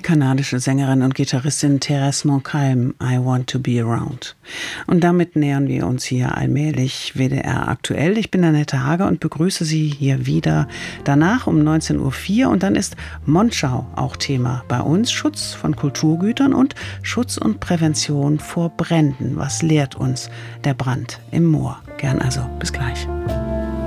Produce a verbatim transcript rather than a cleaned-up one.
kanadische Sängerin und Gitarristin Thérèse Moncalm, I Want to Be Around. Und damit nähern wir uns hier allmählich W D R aktuell. Ich bin Annette Hager und begrüße Sie hier wieder danach um neunzehn Uhr vier. Und dann ist Monschau auch Thema bei uns. Schutz von Kulturgütern und Schutz und Prävention vor Bränden. Was lehrt uns der Brand im Moor? Gern also, bis gleich.